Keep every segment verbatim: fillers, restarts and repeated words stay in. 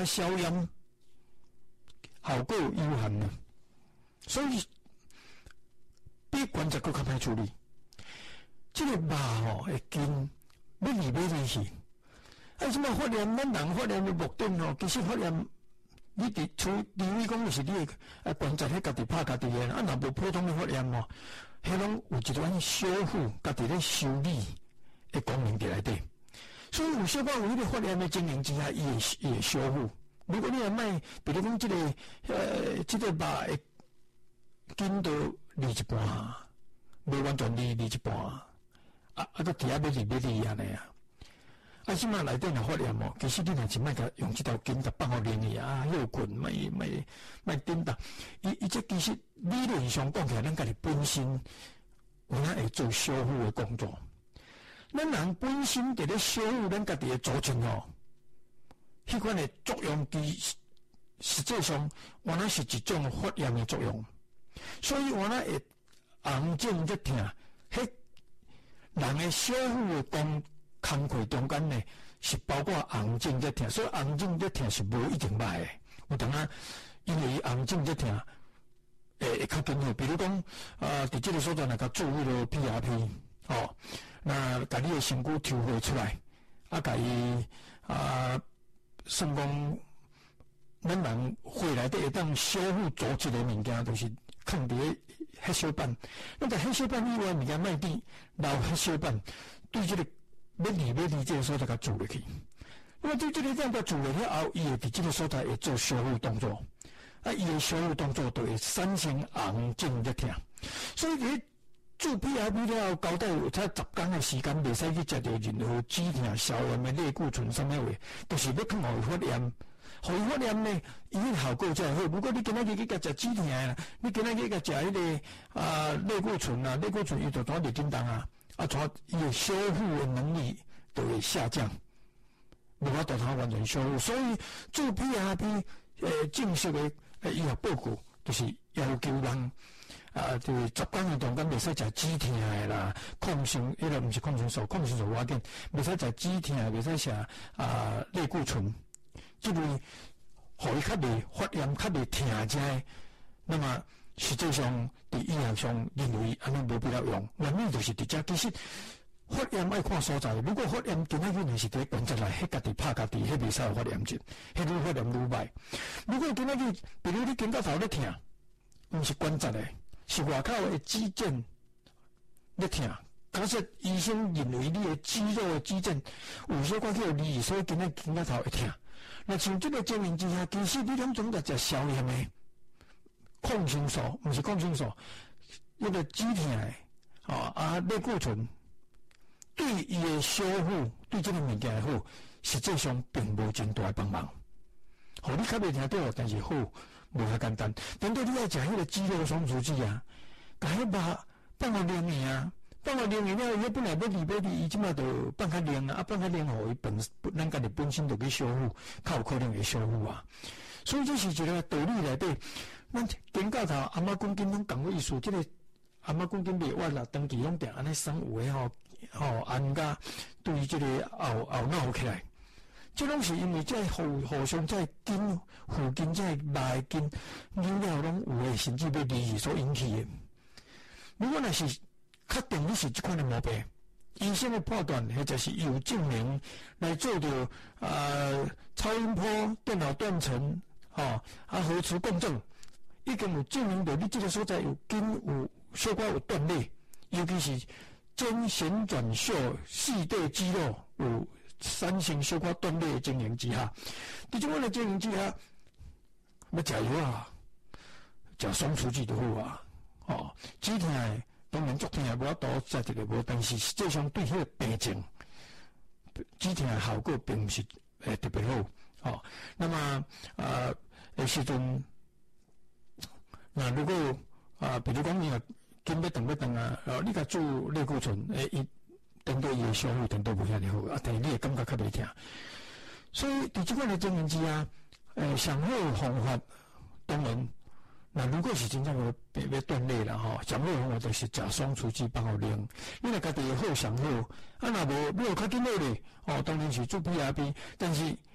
个消炎效果有限呢，所以比关节更较歹处理。这个肉吼会筋要离要离去。啊，什么发炎？咱人发炎的目的吼，其实发炎，你伫除除非讲就是你诶关节迄家己拍家己诶，啊，若无普通的发炎吼，迄拢有一种修复家己咧修理的功能伫内底。所以有小可有迄个发炎的经营之下，伊会伊会修复。如果你若卖，比如讲即、這个呃即、這个肉会筋到离一半，无完全离离一半，啊啊，个底下要离要离安尼啊。啊，即马内底若发炎哦，其实你若是莫甲用即条筋甲放互冷去啊，又滚，莫莫莫颠倒。伊伊这其实理论上讲起来，咱家己本身有咱会做修复的工作。咱人本身伫咧修复咱家己的组织哦，迄款的作用其实际上原来是一种发炎的作用，所以原来会红肿则疼，迄人的修复的工。工课中间呢是包括红肿则疼，所以红肿则疼是无一定歹的。有当啊，因为红肿则疼，诶会较紧好。比如讲，啊，伫即个所在若甲做迄个 P R P， 哦，那甲你的身躯抽回出来，啊，甲伊啊，算讲，咱人血内底会当修复组织的物件，就是放伫血小板。那个血小板以外物件卖滴留血小板，对即、這个。要离要离这个所在甲做落去，那么对这个这样甲做落去后，伊会伫这个所在会做修复动作，啊，伊的修复动作就会产生红肿则疼。所以伫做 P R P 了后，交代有才十天的时间，袂使去食到任何止疼、消炎的类固醇什么话，就是要抗互伊发炎。互伊发炎呢，伊个效果才好。如果你今仔日去甲食止疼啦，你今仔日去甲食迄个啊类固醇啊，类固醇伊就怎袂叮当啊。啊，从伊的修复的能力都会下降，无法度通完全修复。所以做 P R P 呃正式的呃医学报告就是要求人啊，就是十天的中间袂使食止疼的啦，抗生迄个毋是抗生素，抗生素我紧，袂使食止疼，袂使食啊类固醇，即类互伊较袂发炎、较袂疼者，那么。实际上，伫医学上认为安尼无必要用，原因就是伫遮。其实发炎爱看所在，如果发炎今仔日若是伫关节内，迄家己拍家己，迄袂使有发炎症，迄愈发炎愈歹。如果今仔日，比如你肩胛头咧疼，毋是关节诶，是外口诶肌腱咧疼。假设医生认为你诶肌肉诶肌腱有小可叫离，所以今仔肩胛头会疼。那像这个情形之下，其实你拢总得食消炎诶。抗生素毋是抗生素，那个止疼的哦啊类固醇对伊的修复对这个物件好，实际上并无真大的帮忙。互你较袂听到，但是好无遐简单。等到你要食迄个肌肉松弛剂啊，甲迄肉放互凉去啊，放互凉去了，伊本来要离要离，伊即马就放较凉啊，啊放较凉，互伊本咱家己本身就去修复，较有可能会修复啊。所以这是一个道理内底。咱肩胛头阿嬷讲紧拢共个意思，即、这个阿嬷讲紧袂歪啦，长期拢定安尼生有诶吼吼按甲对于即个后后脑起来，即拢是因为即互互相在筋附近即肉诶筋扭了拢有诶，甚至要离异所引起诶。如果若是确定你是即款诶毛病，医生诶判断或者是有证明来做到呃超音波、电脑断层，吼、哦、啊核磁共振。已经有证明到你这个所在有筋有小可有断裂，尤其是肩旋转袖系带肌肉有产生小可断裂的情形之下，伫这款的情形之下，要食药啊，食松弛剂就好啊。哦，止疼的当然足疼的无法度食一个无，但是实际上对迄个病症，止疼的效果并毋是诶特别好。哦，那么呃，诶时阵。那如果啊，比如讲你啊，筋要动要动啊，哦，你甲做类固醇，诶，伊等到伊的修复等到无遐尼好，啊，但是你会感觉较袂疼。所以伫即款的情形之下，诶，上好的方法，当然，那如果是真正要要断裂啦吼，上好的方法就是食松弛剂放互凉。你若家己好上好，啊，若无你有较紧好咧，哦，当然是做 P R P， 但是。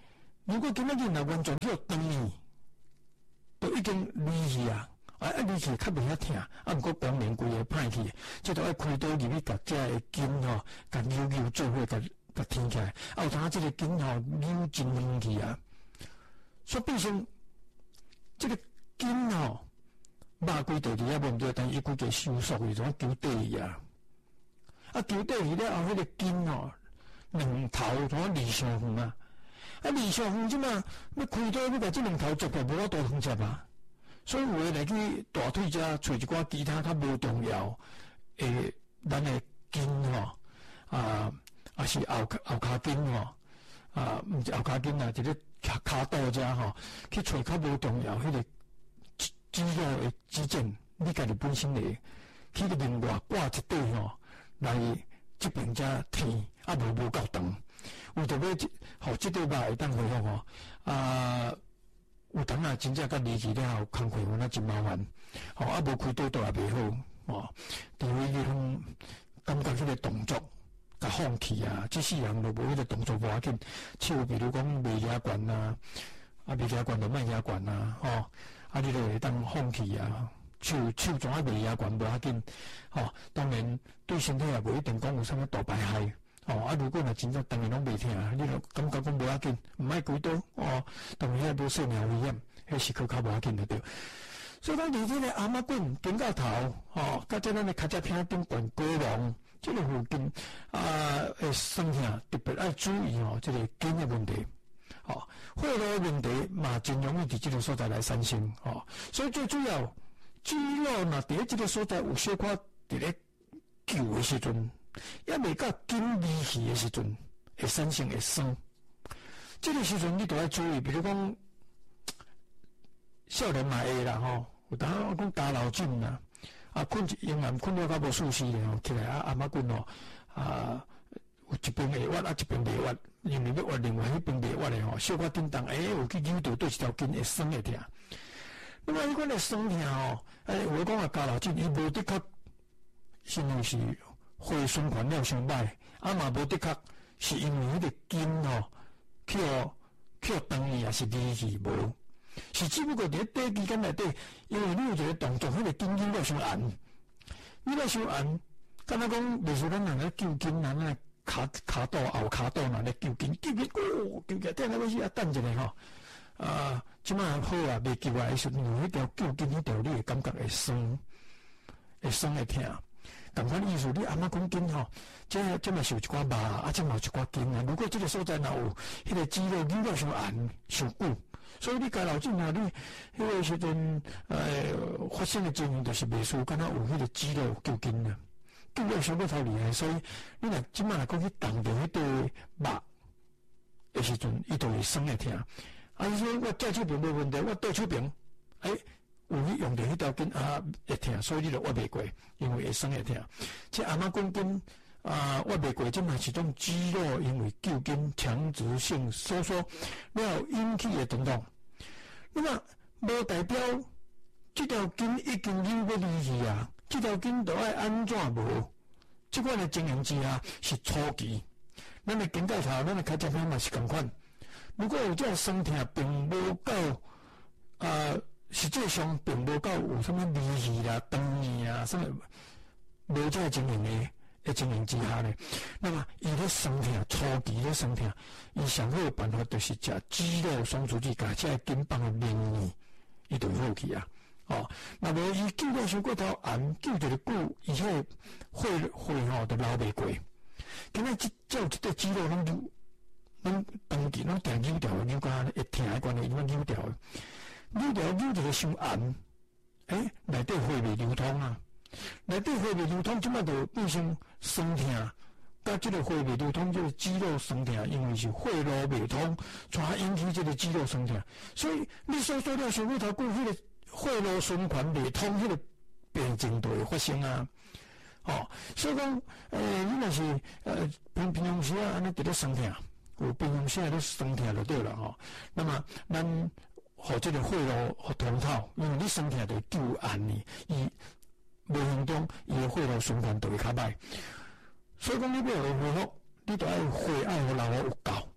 如果今仔日若完全叫断去，都已经离去啊！啊啊离去较袂遐疼，啊毋过光年规个歹去，即都爱开刀入去，甲遮个筋吼，甲扭扭做伙，甲甲挺起来。啊，有当即个筋吼扭真远去啊，所以变成即个筋吼，肉规地伫遐无毋对，但伊规个收缩去，种揪底去啊。啊，揪底去了后，迄个筋吼，两头种离上远啊。啊，离上远即嘛，要开刀要甲即两头接过，无法度通接啊。所以有诶来去大腿遮找一寡其他较无重要诶，咱诶筋吼啊，啊是后后骹筋吼啊，毋是后骹筋啊，即个骹骹肚遮吼，去找较无重要迄个肌肉诶肌腱，你家己本身诶去个另外挂一块吼来即边遮添，啊无无够长，为着要吼即块肉会当恢复吼啊。有当啊，真正甲离去了后，工课分啊真麻烦，吼啊无开刀刀也袂好，吼，除非迄种感觉迄个动作甲放弃啊，即世人都无迄个动作无要紧，手比如讲袂压管啊，啊袂压管就莫压管啊，吼，啊你就会当放弃啊，手手总啊袂压管无要紧，吼，当然对身体也无一定讲有啥物大败害。哦，啊！如果若真正当然拢袂疼，你著感觉讲无要紧，毋爱开刀哦。当然遐无生命危险，迄是佫较无要紧就对。所以讲，伫即个阿妈棍顶到头，哦，甲即咱的脚趾片顶悬高囊，即个附近啊，会酸痛，特别爱注意哦，即个筋的问题。哦，血路问题嘛，真容易伫即个所在来产生哦。所以最主要，肌肉若伫即个所在有小可伫咧救的时阵。也未到筋离去的时阵，会产生会酸。这个时阵你都要注意，比如讲，少年嘛会啦吼，有当我讲打老筋啦，啊困一夜晚困了较无舒适咧吼，起来啊阿妈棍吼啊，有一边会屈啊一边袂屈，因为要屈另外迄边袂屈咧吼，小可叮当，诶、欸、有去扭到对一条筋会酸会疼。那么迄款会酸疼吼，诶有讲啊打老筋，伊无的确，是因是。血循环了伤歹，啊嘛无的确是因为迄个筋吼，去互去互断去，也是离去无，是只不过伫短期间内底，因为你有一个动作，迄个筋筋了伤硬，你了伤硬，敢若讲，例如咱人咧救筋，咱咧骹骹肚后骹肚若咧救筋，救筋哦，救起来等下要死啊，等一下吼，啊，即摆好啊，袂救啊，时阵有迄条救筋迄条，你会感觉会酸，会酸会疼。同款意思，你阿妈讲筋吼，这这嘛是有一寡肉啊，这嘛有一寡筋啊。如果这个所在若有迄个肌肉扭到伤硬、伤久，所以你家老筋啊，你迄个时阵呃发生的情形就是袂输，敢若有迄个肌肉揪筋啊，揪了伤过头厉害，所以你若即摆若讲去动着迄块肉的时阵，伊就会酸会疼。啊，你说我左手边无问题，我右手边，哎。有去用着迄条筋啊会疼，所以你就屈袂过，因为会酸会疼。即阿妈讲筋啊屈袂过，即嘛是种肌肉因为揪筋强直性收缩了引起的疼痛。那么无代表即条筋已经扭要离去啊，即条筋就爱安怎无？即款的情形之下是初期，咱的筋带头，咱的脚趾片嘛是共款。如果有这酸痛并无够啊。实际上并无够有啥物离去啦、断去啊，啥物无这个情形的的情形之下呢，那么伊咧酸痛初期咧酸痛，伊上好的办法就是食肌肉松弛剂，甲这筋棒的黏腻，伊就好去啊。哦，那么伊救了伤过头硬，救着久，而且血血吼都流袂过，今仔即只有一块肌肉拢扭，拢长期拢定扭掉，扭到会疼的关系，伊拢扭掉。扭条扭一个伤硬，诶，内底血袂流通啊，内底血袂流通，即摆就变成酸痛，甲即个血袂流通，即个肌肉酸痛，因为是血路袂通，才引起即个肌肉酸痛。所以你所说了伤过头久，迄个血路循环袂通，迄个病症就会发生啊。哦，所以讲，诶，你若是呃平平常时啊，安尼伫咧酸痛，有平常时啊咧酸痛就对了吼。那么咱。互即个血路互通透，因为你身体就救硬呢，伊无形中伊的血路循环就会较歹。所以讲你要互恢复，你着爱血爱互流有够，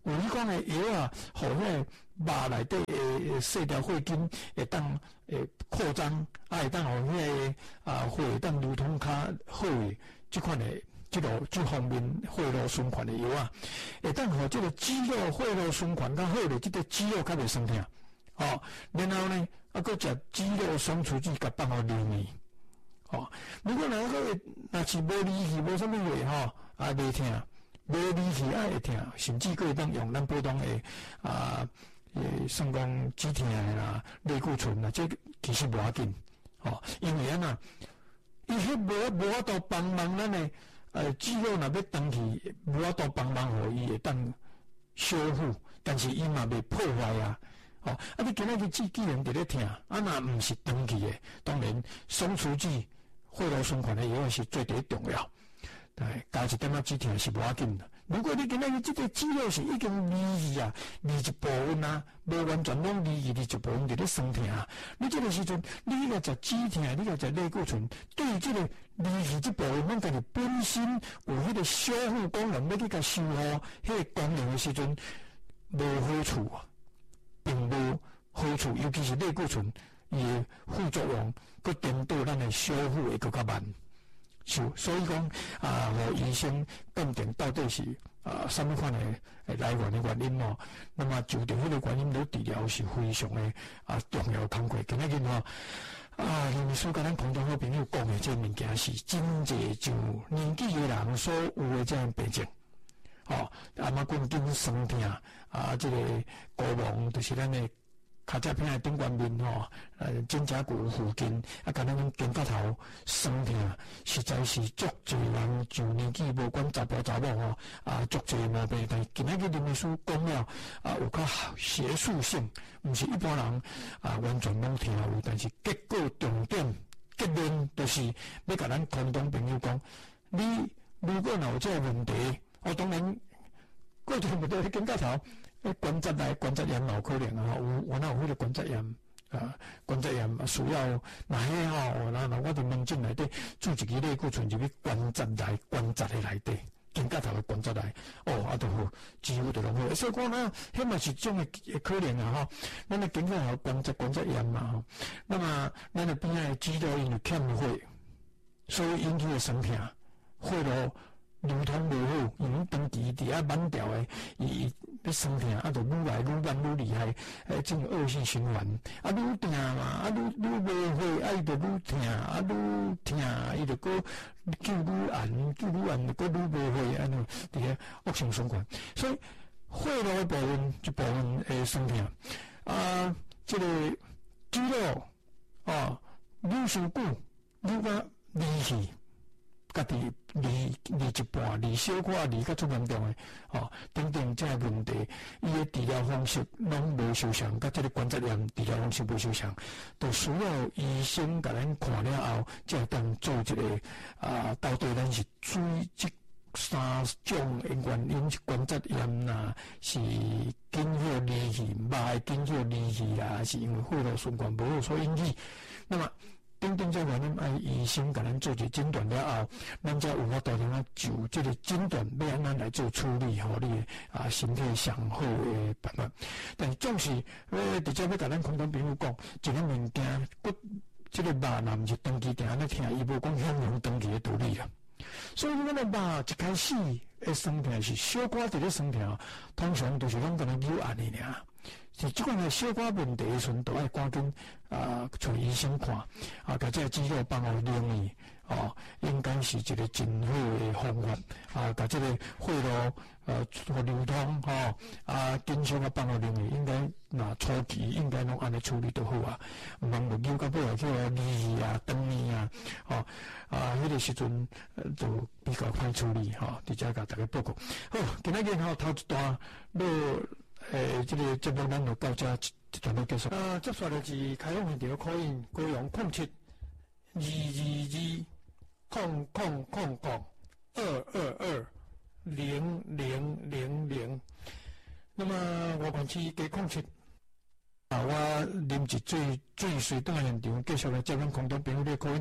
有你讲的药啊，互迄个肉内底诶细条血筋会当诶扩张，啊会当互迄个啊血会当流通较好诶，即款诶。这个这方面血路循环的药啊，会当互这个肌肉血路循环较好咧，这个肌肉较袂酸痛。哦，然后呢，啊，搁食肌肉松弛剂，甲放互里面。哦，如果若个若是无力气，无啥物话吼，啊袂痛，无力气啊会痛，甚至佫会当用咱普通诶啊，诶，算讲止痛诶啦，类固醇啦，这其实无要紧。哦，因为安那，伊迄无无法度帮忙咱诶。呃，肌肉若要长去，无法度帮忙互伊会当修复，但是伊嘛袂破坏啊。哦，啊，你今仔日既既然伫咧疼，啊，若毋是长期诶，当然松弛剂、血路循环诶药是最最重要。哎，加一点仔止痛是无要紧的。如果你今仔日即个肌肉是已经离去啊，离一部分啊，无完全拢离去，离一部分伫咧酸痛啊。你即个时阵，你若食止痛，你若食类固醇，对于即个离去即部分，咱家己本身有迄个修复功能，要去甲修复迄个功能诶时阵，无好处啊，并无好处。尤其是类固醇，伊诶副作用，佮颠倒咱诶修复会佮较慢。所以讲啊，互医生鉴定到底是啊什么款的来源的原因哦。那么就着迄个原因，你治疗是非常的啊重要的工作。今仔日吼啊，林秘书甲咱空中好朋友讲的这物件是真济就年纪的人所有的这样病症。哦，啊嘛关筋酸痛啊，这个睾丸就是咱的。骹只片的顶关面吼，呃，肩胛骨附近啊，甲咱肩胛头酸痛，实在是足侪人就年纪无管查甫查某吼，啊，足侪毛病。但今仔日林秘书讲了啊，有较学术性，毋是一般人啊完全拢听有，但是结果重点结论就是要甲咱空中朋友讲，你如果若有这个问题，哦，当然过去问到你肩胛头。诶，关节内关节炎有可能啊，有我那有迄个关节炎啊，关节炎需要那迄吼，那那我伫门诊内底注一支类固醇入去关节内关节诶内底，肩胛头诶关节内，哦，啊就好，几乎就拢好。所以讲呢，迄嘛是种诶可能啊吼，咱诶肩胛头关节关节炎嘛吼，那么咱诶边仔诶肌肉因为欠血，所以引起诶酸痛，血路流通无好，因为长期伫遐慢调诶，伊。要酸痛，啊，就愈来愈慢愈厉害，诶，种恶性循环，啊，愈痛嘛，啊，愈愈无血，啊，伊就愈痛，啊，愈痛，伊就搁叫愈暗，叫愈暗，搁愈无血，安尼伫个恶性循环。所以血路诶部分一部分诶酸痛，啊，即、这个肌肉哦，愈伤久，愈甲离去。家己离离一半，离小可离较足严重诶，哦，等等这个问题，伊诶治疗方式拢无相像，甲这个关节炎治疗方式无相像，都需要医生甲咱看了后，才会当做一个啊，到底咱是注意即三种诶原因，是关节炎啦，是筋血离去，肉诶筋血离去啦，是因为血路循环无好所引起，那么。等等，这原因爱医生甲咱做一诊断了后，咱才有法度通啊就这个诊断要安怎来做处理，互你啊身体上好诶办法。但是总是呃，直接要甲咱空中朋友讲，一个物件，骨这个肉若毋是长期定安尼疼，伊无讲享用长期诶道理啦。所以咱个肉一开始诶酸痛是小可伫咧酸痛，通常都是拢敢若有按呢尔。是即款诶小可问题诶时阵，都爱赶紧啊找医生看，啊，甲这个肌肉放互冷去，哦，应该是一个真好诶方法，啊，甲这个血路呃互流通，吼、哦，啊，筋血啊放互冷去，应该若初期应该拢安尼处理都好啊，毋通就扭到尾来叫离去啊、断去啊，哦，啊，迄、那个时阵呃就比较歹处理，吼、哦，直接甲大家报告。好，今仔日吼头一段落。诶，这个节目咱就到这一段落结束。啊，接下来是开放现场可以过用空七二二二空空空空二二二零零零零。那么我管区给空七啊，我啉一水水水倒现场，继续来接咱空中朋友的口音。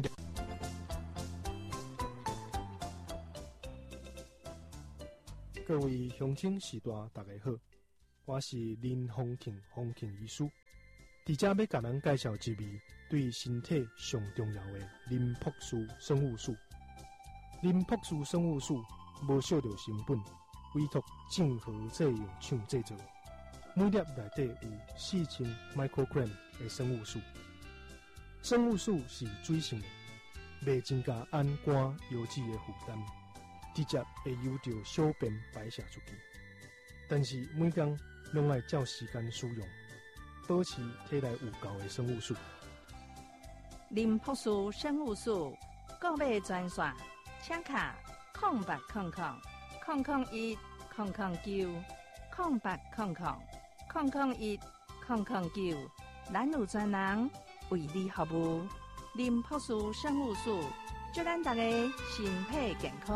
各位乡亲时代大家好。 我是林丰庆，丰庆医师。伫遮要甲咱介绍一味对身体上重要的林朴素生物素。林朴素生物素无少着成本，委托正和制药厂制作，每粒内底有四千 microgram 的生物素。生物素是水性的，袂增加氨酐油脂的负担，直接会由着小便排泄出去。但是每天拢爱照时间使用，保持体内有够的生物素。 林朴素生物素购买专线，请卡空八空空空空一空空九空八空空空空一空空九，咱有专人为你服务。林朴素生物素，祝咱大家身体健康。